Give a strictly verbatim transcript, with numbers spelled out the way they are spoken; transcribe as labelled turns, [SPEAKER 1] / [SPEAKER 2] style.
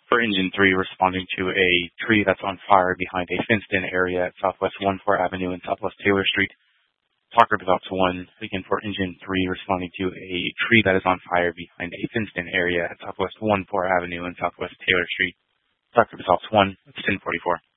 [SPEAKER 1] For engine three, responding to a tree that's on fire behind a fenced-in area at Southwest one four Avenue and Southwest Taylor Street. Talk results one. Again, for engine three, responding to a tree that is on fire behind a fenced-in area at Southwest one four Avenue and Southwest Taylor Street. Talk results one. It's ten forty-four.